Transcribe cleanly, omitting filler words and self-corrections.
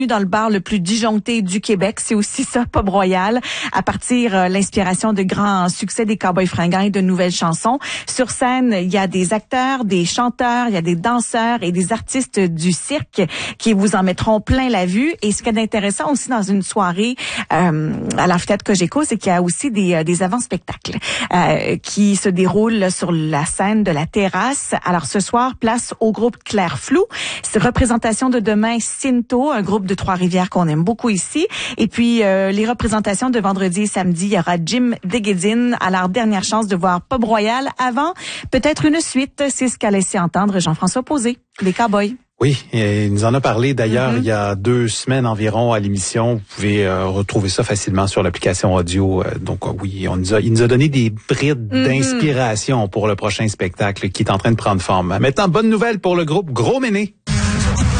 dans le bar le plus disjoncté du Québec. C'est aussi ça, Pub Royal. À partir l'inspiration de grands succès des Cowboys fringants et de nouvelles chansons. Sur scène, il y a des acteurs, des chanteurs, il y a des danseurs et des artistes du cirque qui vous en mettront plein la vue. Et ce qui est intéressant aussi dans une soirée à l'amphithéâtre Cogeco, c'est qu'il y a aussi des avant-spectacles qui se déroulent sur la scène de la terrasse. Alors ce soir, place au groupe Clair Flou. C'est représentation de demain Cinto, un groupe de Trois-Rivières qu'on aime beaucoup ici. Et puis, les représentations de vendredi et samedi, il y aura Jim Deguedin. Alors, dernière chance de voir Pub Royal avant peut-être une suite. C'est ce qu'a laissé entendre Jean-François Posé, des Cowboys. Oui, il nous en a parlé d'ailleurs il y a 2 semaines environ à l'émission. Vous pouvez retrouver ça facilement sur l'application audio. Donc oui, il nous a donné des brides d'inspiration pour le prochain spectacle qui est en train de prendre forme. Maintenant, bonne nouvelle pour le groupe Gros Méné.